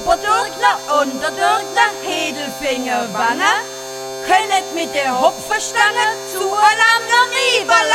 Oberdürkner, Unterdürkner, Hedelfinger, Wange, könnet mit der Hopferstange zueinander rüberlaufen.